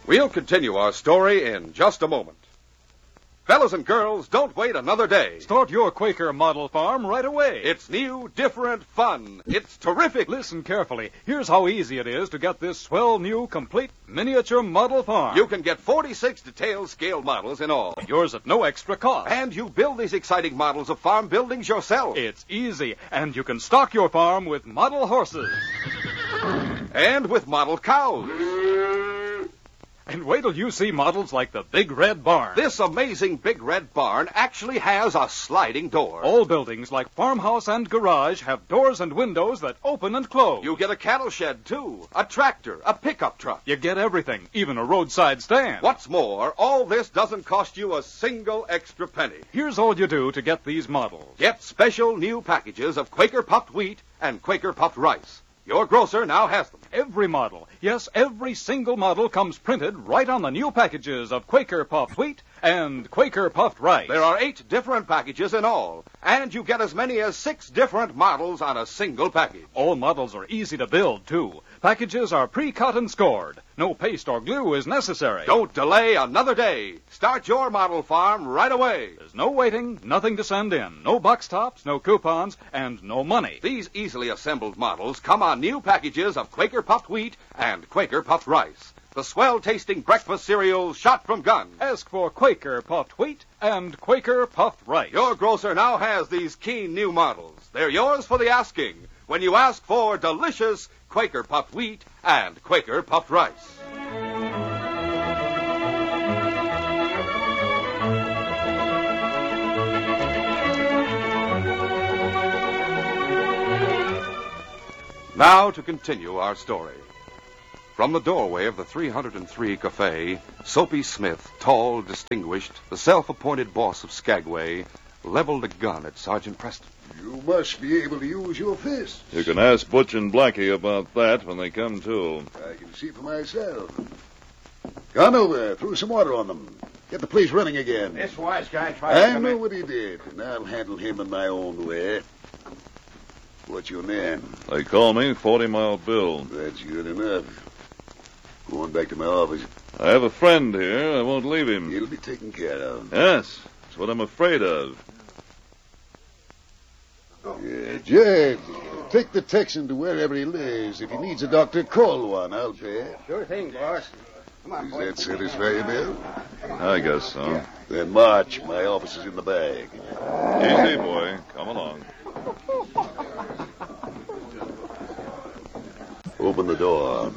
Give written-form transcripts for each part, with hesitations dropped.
We'll continue our story in just a moment. Fellas and girls, don't wait another day. Start your Quaker model farm right away. It's new, different, fun. It's terrific. Listen carefully. Here's how easy it is to get this swell new, complete, miniature model farm. You can get 46 detailed scale models in all. Yours at no extra cost. And you build these exciting models of farm buildings yourself. It's easy, and you can stock your farm with model horses. And with model cows. And wait till you see models like the Big Red Barn. This amazing Big Red Barn actually has a sliding door. All buildings like farmhouse and garage have doors and windows that open and close. You get a cattle shed, too, a tractor, a pickup truck. You get everything, even a roadside stand. What's more, all this doesn't cost you a single extra penny. Here's all you do to get these models. Get special new packages of Quaker puffed wheat and Quaker puffed rice. Your grocer now has them. Every model, yes, every single model comes printed right on the new packages of Quaker puffed wheat and Quaker puffed rice. There are 8 different packages in all, and you get as many as 6 different models on a single package. All models are easy to build, too. Packages are pre-cut and scored. No paste or glue is necessary. Don't delay another day. Start your model farm right away. There's no waiting, nothing to send in, no box tops, no coupons, and no money. These easily assembled models come on new packages of Quaker puffed wheat and Quaker puffed rice. The swell-tasting breakfast cereals shot from guns. Ask for Quaker puffed wheat and Quaker puffed rice. Your grocer now has these keen new models. They're yours for the asking when you ask for delicious Quaker puffed wheat and Quaker puffed rice. Now to continue our story. From the doorway of the 303 Cafe, Soapy Smith, tall, distinguished, the self-appointed boss of Skagway, leveled a gun at Sergeant Preston. You must be able to use your fists. You can ask Butch and Blackie about that when they come to. I can see for myself. Gone over. Threw some water on them. Get the place running again. This wise guy tried to I come know in. what he did, and I'll handle him in my own way. What's your name? They call me 40 Mile Bill. That's good enough. Going back to my office. I have a friend here. I won't leave him. He'll be taken care of. Yes, that's what I'm afraid of. Yeah, Jed, take the Texan to wherever he lives. If he needs a doctor, call one. I'll pay. Sure thing, boss. Come on, Does boy. that satisfy you, Bill? I guess so. Then march. My office is in the bag. Easy, boy. Come along. Open the door.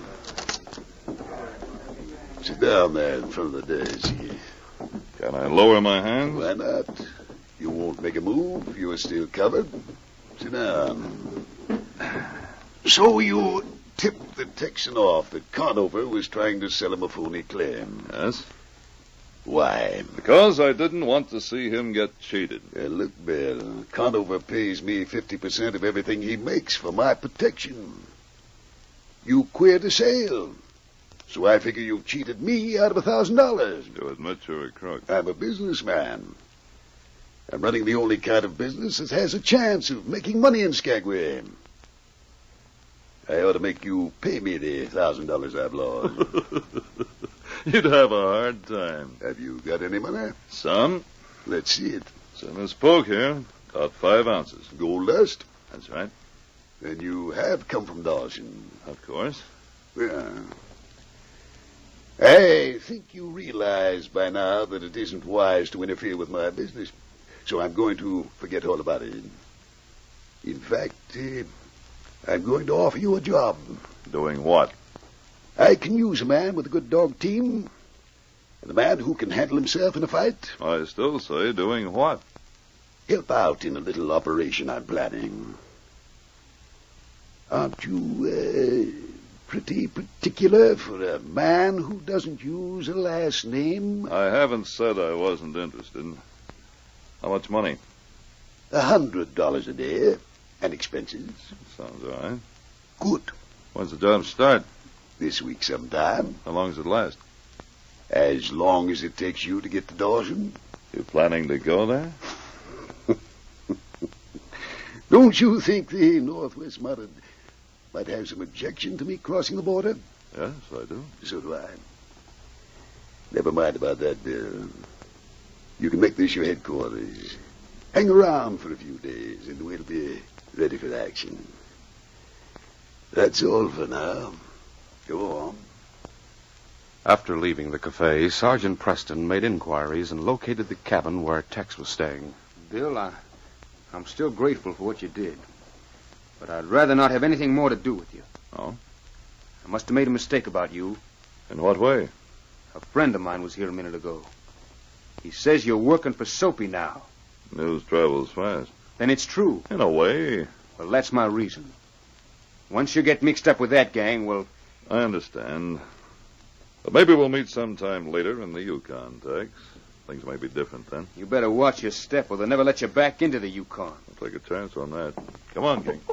Sit down there in front of the desk. Can I lower my hands? Why not? You won't make a move. You are still covered. Sit down. So you tipped the Texan off that Conover was trying to sell him a phony claim. Yes. Why? Because I didn't want to see him get cheated. Look, Bill, Conover pays me 50% of everything he makes for my protection. You queered a sale. So I figure you've cheated me out of $1,000. You admit you're a crook. I'm a businessman. I'm running the only kind of business that has a chance of making money in Skagway. I ought to make you pay me the $1,000 I've lost. You'd have a hard time. Have you got any money? Some. Let's see it. It's in this poke here. About 5 ounces. Gold dust? That's right. Then you have come from Dawson. Of course. Yeah. I think you realize by now that it isn't wise to interfere with my business. So I'm going to forget all about it. In fact, I'm going to offer you a job. Doing what? I can use a man with a good dog team and a man who can handle himself in a fight. I still say doing what? Help out in a little operation I'm planning. Aren't you pretty particular for a man who doesn't use a last name? I haven't said I wasn't interested. How much money? $100 a day and expenses. Sounds all right. Good. When's the job start? This week sometime. How long does it last? As long as it takes you to get to Dawson. You planning to go there? Don't you think the Northwest might have some objection to me crossing the border? Yes, I do. So do I. Never mind about that, Bill. You can make this your headquarters. Hang around for a few days, and we'll be ready for action. That's all for now. Go on. After leaving the cafe, Sergeant Preston made inquiries and located the cabin where Tex was staying. Bill, I'm still grateful for what you did. But I'd rather not have anything more to do with you. Oh? I must have made a mistake about you. In what way? A friend of mine was here a minute ago. He says you're working for Soapy now. News travels fast. Then it's true. In a way. Well, that's my reason. Once you get mixed up with that gang, well... I understand. But maybe we'll meet sometime later in the Yukon, Tex. Things may be different then. You better watch your step or they'll never let you back into the Yukon. I'll take a chance on that. Come on, King.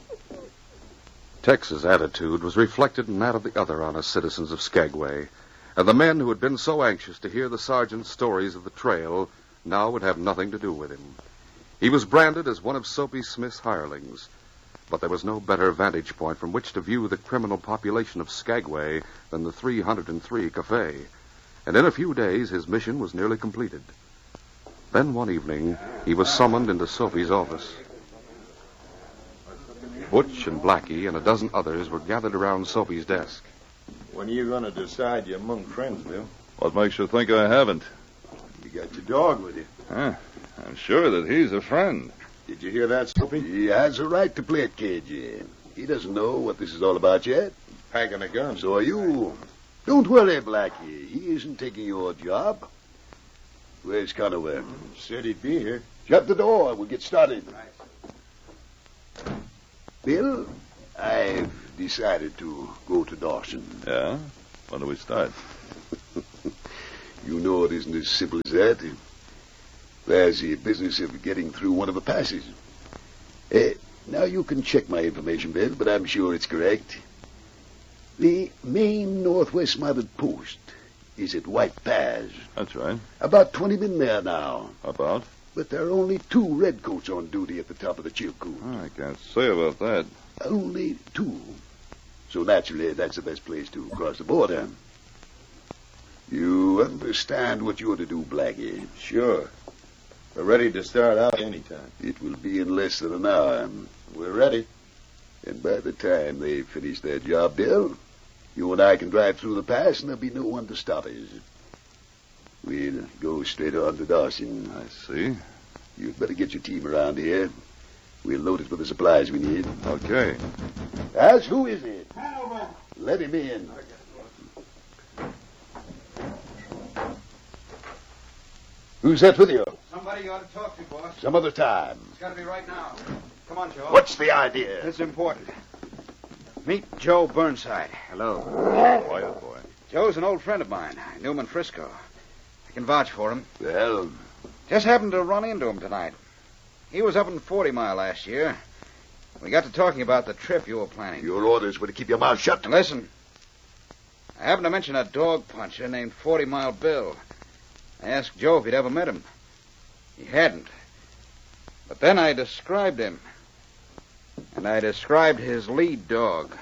Tex's attitude was reflected in that of the other honest citizens of Skagway, and the men who had been so anxious to hear the sergeant's stories of the trail now would have nothing to do with him. He was branded as one of Soapy Smith's hirelings, but there was no better vantage point from which to view the criminal population of Skagway than the 303 Cafe, and in a few days his mission was nearly completed. Then one evening, he was summoned into Soapy's office. Butch and Blackie and a dozen others were gathered around Soapy's desk. When are you going to decide you're among friends, Bill? What makes you think I haven't? You got your dog with you. Huh? I'm sure that he's a friend. Did you hear that, Soapy? He has a right to play it, KJ. He doesn't know what this is all about yet. Packing a gun. So are you. Don't worry, Blackie. He isn't taking your job. Where's Conover? Said he'd be here. Shut the door. We'll get started. Bill, I've decided to go to Dawson. Yeah? When do we start? You know it isn't as simple as that. There's the business of getting through one of the passes. Now you can check my information, Bill, but I'm sure it's correct. The main northwest mounted post is at White Pass. That's right. About 20 men there now. About? But there are only 2 redcoats on duty at the top of the Chilkoot. I can't say about that. Only 2. So naturally, that's the best place to cross the border. You understand what you're to do, Blackie? Sure. We're ready to start out anytime. It will be in less than an hour. We're ready. And by the time they finish their job, Bill, you and I can drive through the pass and there'll be no one to stop us. We'll go straight on to Dawson. I see. You'd better get your team around here. We'll load it with the supplies we need. Okay. As who is it? Let him in. Who's that with you? Somebody you ought to talk to, boss. Some other time. It's got to be right now. Come on, Joe. What's the idea? It's important. Meet Joe Burnside. Hello. Quiet, boy. Joe's an old friend of mine. I knew him in Frisco. I can vouch for him. Well, Just happened to run into him tonight. He was up in 40 Mile last year. We got to talking about the trip you were planning. your orders were to keep your mouth shut. Now listen. I happened to mention a dog puncher named 40 Mile Bill. I asked Joe if he'd ever met him. He hadn't. But then I described him. And I described his lead dog.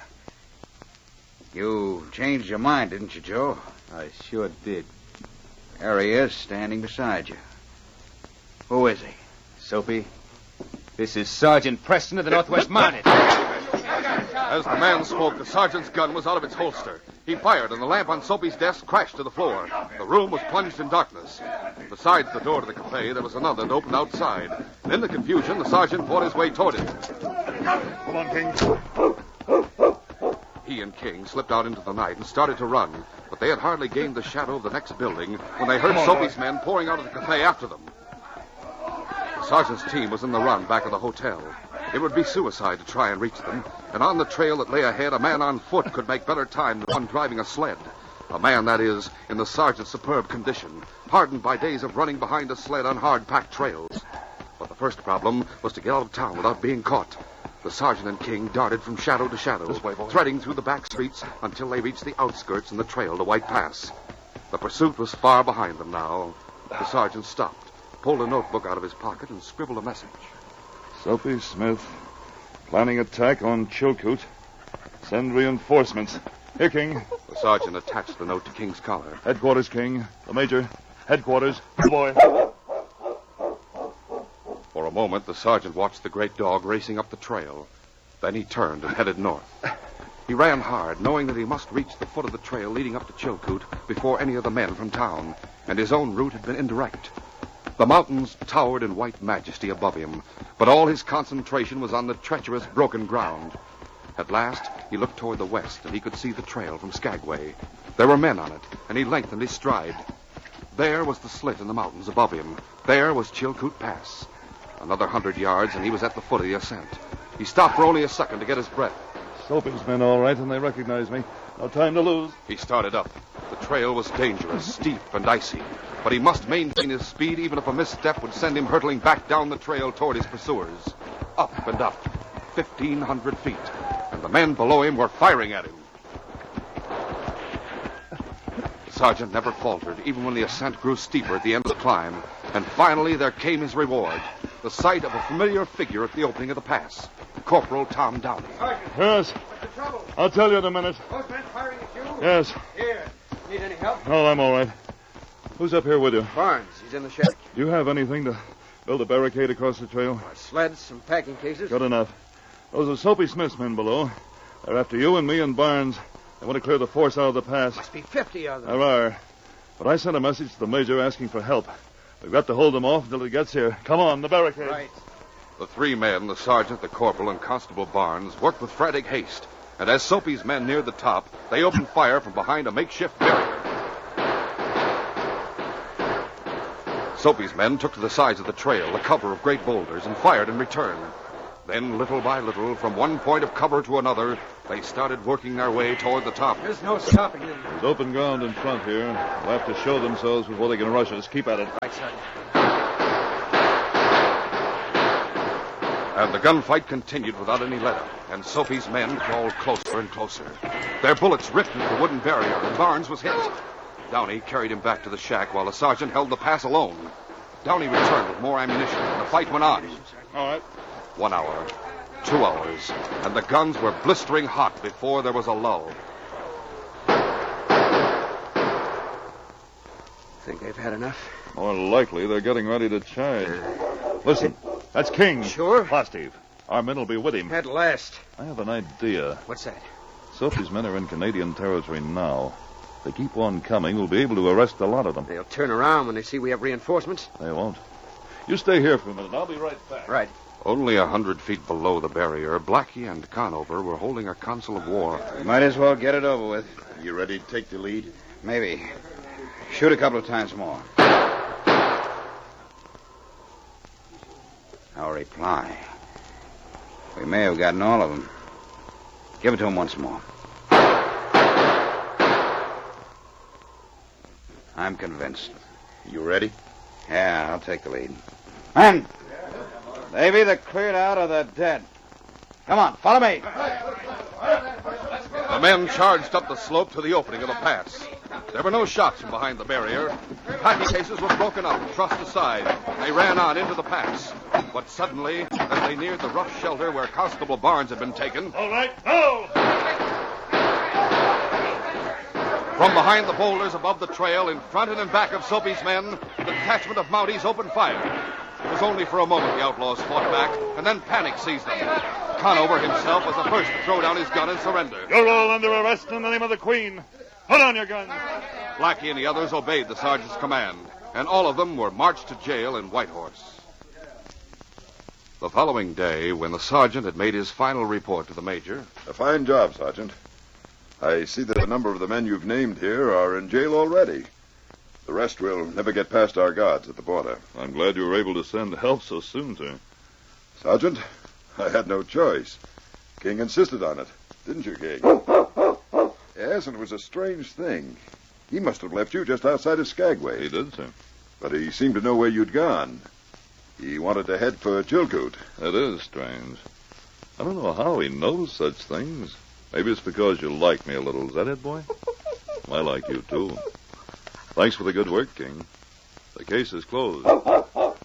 You changed your mind, didn't you, Joe? I sure did. There he is, standing beside you. Who is he? Soapy, this is Sergeant Preston of the Northwest Mounted. As the man spoke, the sergeant's gun was out of its holster. He fired, and the lamp on Soapy's desk crashed to the floor. The room was plunged in darkness. Besides the door to the cafe, there was another that opened outside. And in the confusion, the sergeant fought his way toward it. Come on, King. He and King slipped out into the night and started to run, but they had hardly gained the shadow of the next building when they heard Soapy's men pouring out of the cafe after them. The sergeant's team was in the run back of the hotel. It would be suicide to try and reach them, and on the trail that lay ahead, a man on foot could make better time than one driving a sled. A man, that is, in the sergeant's superb condition, hardened by days of running behind a sled on hard-packed trails. But the first problem was to get out of town without being caught. The sergeant and King darted from shadow to shadow, threading through the back streets until they reached the outskirts and the trail to White Pass. The pursuit was far behind them now. The sergeant stopped, pulled a notebook out of his pocket, and scribbled a message. Soapy Smith, planning attack on Chilkoot. Send reinforcements. Here, King. The sergeant attached the note to King's collar. Headquarters, King. The Major. Headquarters. Boy. For a moment, the sergeant watched the great dog racing up the trail. Then he turned and headed north. He ran hard, knowing that he must reach the foot of the trail leading up to Chilkoot before any of the men from town, and his own route had been indirect. The mountains towered in white majesty above him, but all his concentration was on the treacherous, broken ground. At last, he looked toward the west, and he could see the trail from Skagway. There were men on it, and he lengthened his stride. There was the slit in the mountains above him. There was Chilkoot Pass. Another 100 yards, and he was at the foot of the ascent. He stopped for only a second to get his breath. Soapy's men all right, and they recognize me. No time to lose. He started up. The trail was dangerous, steep, and icy. But he must maintain his speed, even if a misstep would send him hurtling back down the trail toward his pursuers. Up and up, 1,500 feet. And the men below him were firing at him. The sergeant never faltered, even when the ascent grew steeper at the end of the climb. And finally, there came his reward. The sight of a familiar figure at the opening of the pass. Corporal Tom Downey. Yes. What's the trouble? I'll tell you in a minute. Those men firing at you? Yes. Here. Need any help? Oh, I'm all right. Who's up here with you? Barnes. He's in the shack. Do you have anything to build a barricade across the trail? Sleds, some packing cases. Good enough. Those are Soapy Smith's men below. They're after you and me and Barnes. They want to clear the force out of the pass. Must be 50 of them. There are. But I sent a message to the Major asking for help. We've got to hold them off until he gets here. Come on, the barricade. Right. The three men, the sergeant, the corporal, and Constable Barnes, worked with frantic haste. And as Soapy's men neared the top, they opened fire from behind a makeshift barrier. Soapy's men took to the sides of the trail, the cover of great boulders, and fired in return. Then, little by little, from one point of cover to another, they started working their way toward the top. There's no stopping them. There's open ground in front here. They'll have to show themselves before they can rush us. Keep at it. Right, Sergeant. And the gunfight continued without any let-up, and Soapy's men crawled closer and closer. Their bullets ripped into the wooden barrier, and Barnes was hit. Downey carried him back to the shack while the sergeant held the pass alone. Downey returned with more ammunition, and the fight went on. All right. 1 hour, 2 hours, and the guns were blistering hot before there was a lull. Think they've had enough? More likely they're getting ready to charge. Listen, that's King. Sure. Steve. Our men will be with him. At last. I have an idea. What's that? Soapy's men are in Canadian territory now. If they keep on coming, we'll be able to arrest a lot of them. They'll turn around when they see we have reinforcements. They won't. You stay here for a minute. I'll be right back. Right. Only 100 feet below the barrier, Blackie and Conover were holding a council of war. Might as well get it over with. You ready to take the lead? Maybe. Shoot a couple of times more. Our reply. We may have gotten all of them. Give it to him once more. I'm convinced. You ready? Yeah, I'll take the lead. Men! They've either cleared out or they're dead. Come on, follow me. The men charged up the slope to the opening of the pass. There were no shots from behind the barrier. Packing cases were broken up and thrust aside. They ran on into the pass. But suddenly, as they neared the rough shelter where Constable Barnes had been taken... All right, go! From behind the boulders above the trail, in front and in back of Soapy's men, the detachment of Mounties opened fire. It was only for a moment the outlaws fought back, and then panic seized them. Conover himself was the first to throw down his gun and surrender. You're all under arrest in the name of the Queen. Put on your guns. Blackie and the others obeyed the sergeant's command, and all of them were marched to jail in Whitehorse. The following day, when the sergeant had made his final report to the major... A fine job, Sergeant. I see that a number of the men you've named here are in jail already. The rest will never get past our guards at the border. I'm glad you were able to send help so soon, sir. Sergeant, I had no choice. King insisted on it. Didn't you, King? Yes, and it was a strange thing. He must have left you just outside of Skagway. He did, sir. But he seemed to know where you'd gone. He wanted to head for Chilkoot. It is strange. I don't know how he knows such things. Maybe it's because you like me a little. Is that it, boy? I like you, too. Thanks for the good work, King. The case is closed.